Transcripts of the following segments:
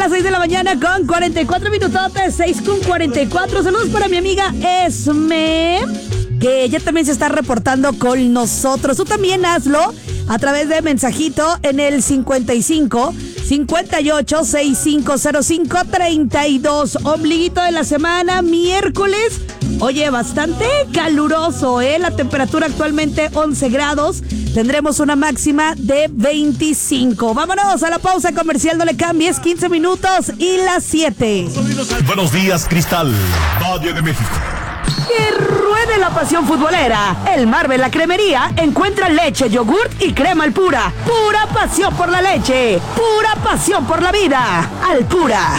las 6 de la mañana con 44 minutotes, 6:44. Saludos para mi amiga Esme, que ella también se está reportando con nosotros. Tú también hazlo a través de mensajito en el 55 58 6505 32. Ombliguito de la semana, miércoles. Oye, bastante caluroso, ¿eh? La temperatura actualmente 11 grados. Tendremos una máxima de 25. Vámonos a la pausa comercial, no le cambies, 15 minutos y las 7. Buenos días, Cristal, Valle de México. Que ruede la pasión futbolera. El Marvel, la cremería, encuentra leche, yogurt y crema Alpura. Pura pasión por la leche. Pura pasión por la vida. Alpura.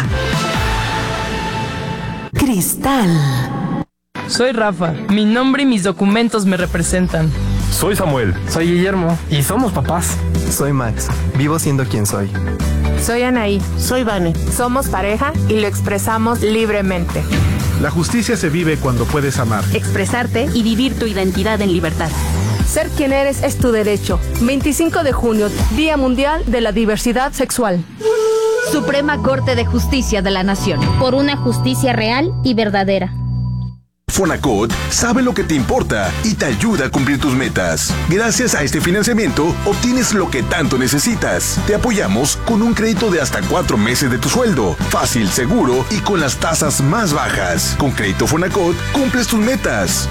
Cristal. Soy Rafa. Mi nombre y mis documentos me representan. Soy Samuel. Soy Guillermo. Y somos papás. Soy Max. Vivo siendo quien soy. Soy Anaí. Soy Vane. Somos pareja y lo expresamos libremente. La justicia se vive cuando puedes amar, expresarte y vivir tu identidad en libertad. Ser quien eres es tu derecho. 25 de junio, Día Mundial de la Diversidad Sexual. Suprema Corte de Justicia de la Nación. Por una justicia real y verdadera. Fonacot sabe lo que te importa y te ayuda a cumplir tus metas. Gracias a este financiamiento, obtienes lo que tanto necesitas. Te apoyamos con un crédito de hasta 4 meses de tu sueldo. Fácil, seguro y con las tasas más bajas. Con Crédito Fonacot, cumples tus metas.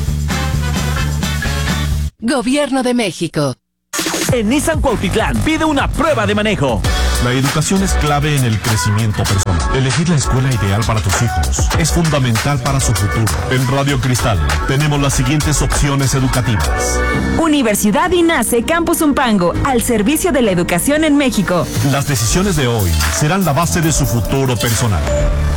Gobierno de México. En Nissan Cuautitlán, pide una prueba de manejo. La educación es clave en el crecimiento personal. Elegir la escuela ideal para tus hijos es fundamental para su futuro. En Radio Cristal tenemos las siguientes opciones educativas. Universidad INACE Campus Umpango, al servicio de la educación en México. Las decisiones de hoy serán la base de su futuro personal.